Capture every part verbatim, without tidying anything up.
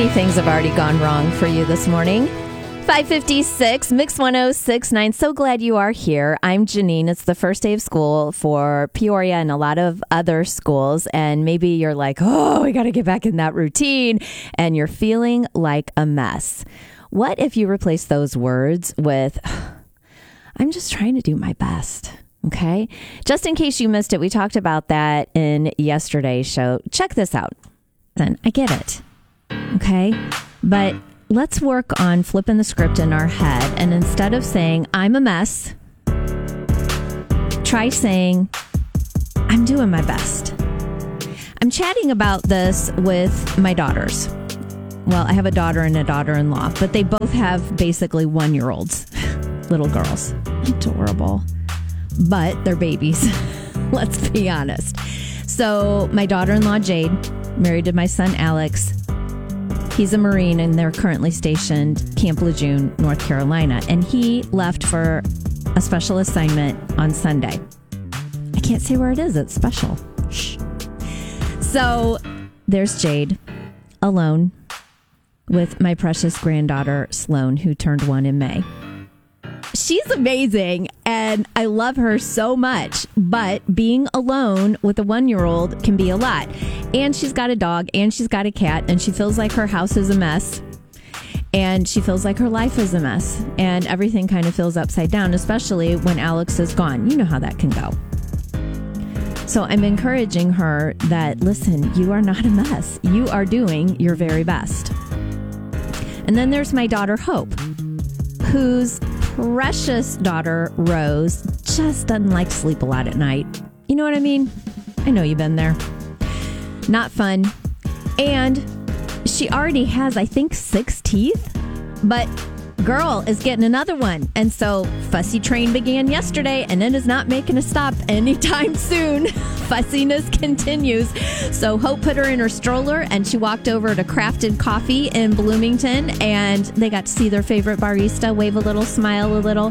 many things have already gone wrong for you this morning. five fifty-six, Mix one oh six point nine. So glad you are here. I'm Janine. It's the first day of school for Peoria and a lot of other schools. And maybe you're like, oh, we got to get back in that routine. And you're feeling like a mess. What if you replace those words with, I'm just trying to do my best? Okay. Just in case you missed it, we talked about that in yesterday's show. Check this out. Then I get it. Okay. But let's work on flipping the script in our head. And instead of saying, I'm a mess, try saying, I'm doing my best. I'm chatting about this with my daughters. Well, I have a daughter and a daughter-in-law, but they both have basically one-year-olds, little girls. Adorable. But they're babies. Let's be honest. So my daughter-in-law, Jade, married to my son, Alex. He's a Marine, and they're currently stationed Camp Lejeune, North Carolina. And he left for a special assignment on Sunday. I can't say where it is. It's special. Shh. So there's Jade, alone, with my precious granddaughter, Sloan, who turned one in May. She's amazing, and I love her so much, but being alone with a one-year-old can be a lot. And she's got a dog, and she's got a cat, and she feels like her house is a mess, and she feels like her life is a mess, and everything kind of feels upside down, especially when Alex is gone. You know how that can go. So I'm encouraging her that, listen, you are not a mess. You are doing your very best. And then there's my daughter, Hope, whose precious daughter, Rose, just doesn't like to sleep a lot at night. You know what I mean? I know you've been there. Not fun. And she already has, I think, six teeth. But girl is getting another one. And so Fussy Train began yesterday, and it is not making a stop anytime soon. Fussiness continues. So Hope put her in her stroller, and she walked over to Crafted Coffee in Bloomington, and they got to see their favorite barista, wave a little, smile a little.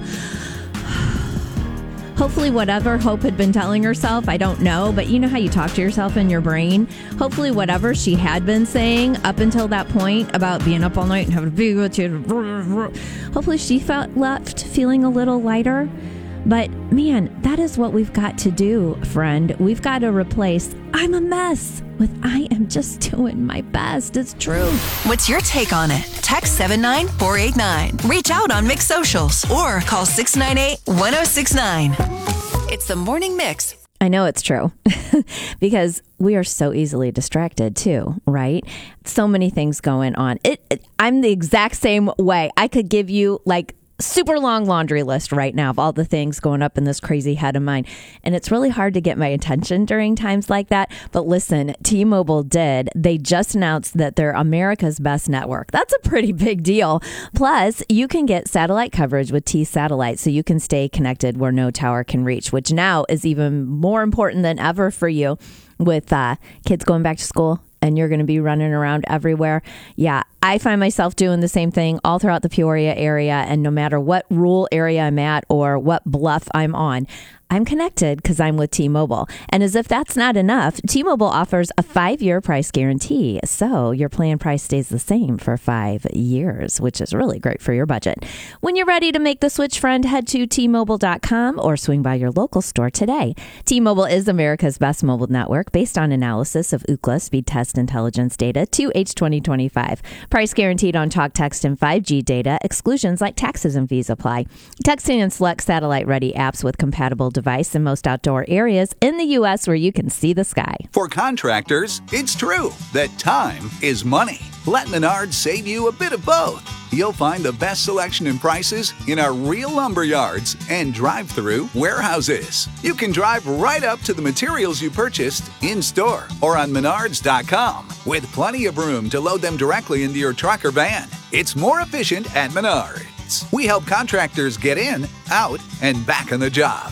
Hopefully whatever Hope had been telling herself, I don't know, but you know how you talk to yourself in your brain? Hopefully whatever she had been saying up until that point about being up all night and having to be with you, hopefully she felt left feeling a little lighter. But man, that is what we've got to do, friend. We've got to replace I'm a mess with I am just doing my best. It's true. What's your take on it? Text seven nine four eight nine. Reach out on Mix Socials or call six nine eight, one oh six nine. It's the Morning Mix. I know it's true because we are so easily distracted too, right? So many things going on. It, it I'm the exact same way. I could give you like super long laundry list right now of all the things going up in this crazy head of mine. And it's really hard to get my attention during times like that. But listen, T-Mobile did. They just announced that they're America's best network. That's a pretty big deal. Plus, you can get satellite coverage with T-Satellite so you can stay connected where no tower can reach, which now is even more important than ever for you with uh, kids going back to school. And you're going to be running around everywhere. Yeah, I find myself doing the same thing all throughout the Peoria area. And no matter what rural area I'm at or what bluff I'm on, I'm connected because I'm with T-Mobile. And as if that's not enough, T-Mobile offers a five-year price guarantee. So your plan price stays the same for five years, which is really great for your budget. When you're ready to make the switch, friend, head to T Mobile dot com or swing by your local store today. T-Mobile is America's best mobile network based on analysis of Ookla speed test intelligence data to H twenty twenty-five. Price guaranteed on talk, text, and five G data. Exclusions like taxes and fees apply. Texting and select satellite-ready apps with compatible device in most outdoor areas in the U S where you can see the sky. For contractors, it's true that time is money. Let Menards save you a bit of both. You'll find the best selection and prices in our real lumber yards and drive-through warehouses. You can drive right up to the materials you purchased in-store or on menards dot com with plenty of room to load them directly into your truck or van. It's more efficient at Menards. We help contractors get in, out, and back on the job.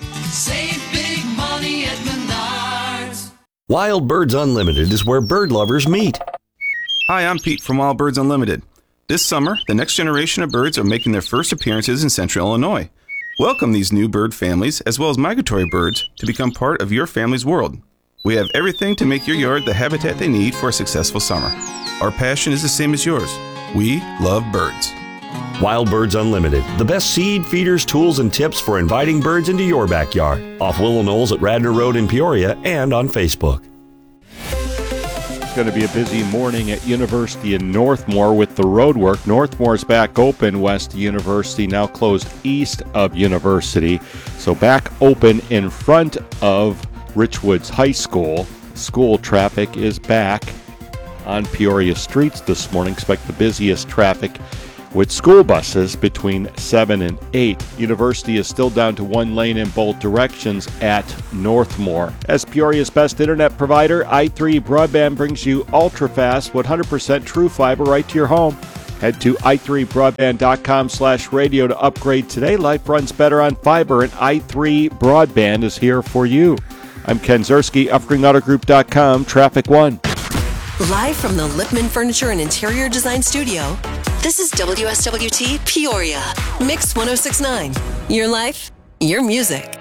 Save big money at Menards. Wild Birds Unlimited is where bird lovers meet. Hi, I'm Pete from Wild Birds Unlimited. This summer, the next generation of birds are making their first appearances in Central Illinois. Welcome these new bird families, as well as migratory birds, to become part of your family's world. We have everything to make your yard the habitat they need for a successful summer. Our passion is the same as yours. We love birds. Wild Birds Unlimited, the best seed, feeders, tools, and tips for inviting birds into your backyard. Off Willow Knolls at Radnor Road in Peoria and on Facebook. It's going to be a busy morning at University in Northmore with the roadwork. Northmore's back open west of University, now closed east of University. So back open in front of Richwoods High School. School traffic is back on Peoria streets this morning. Expect the busiest traffic with school buses between seven and eight. University is still down to one lane in both directions at Northmore. As Peoria's best internet provider, i three Broadband brings you ultra-fast, one hundred percent true fiber right to your home. Head to i three broadband dot com slash radio to upgrade today. Life runs better on fiber, and i three Broadband is here for you. I'm Ken Zerski, Uppering Auto Group dot com, Traffic One. Live from the Lippman Furniture and Interior Design Studio, this is W S W T Peoria, Mix one oh six point nine. Your life, your music.